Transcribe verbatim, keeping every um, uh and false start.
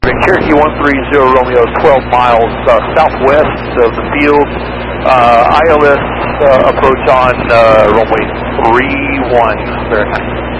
Cherokee one three zero Romeo, twelve miles uh, southwest of the field. Uh, I L S uh, approach on uh, runway three one. Very nice.